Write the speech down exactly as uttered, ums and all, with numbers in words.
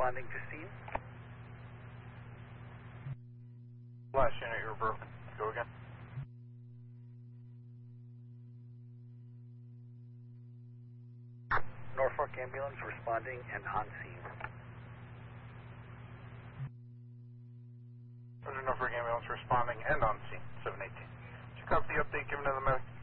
responding to scene. Last unit, you were broken. Go again. Norfolk ambulance responding and on scene. Roger, Norfolk ambulance responding and on scene, seven eighteen. Check out the update given to the medic.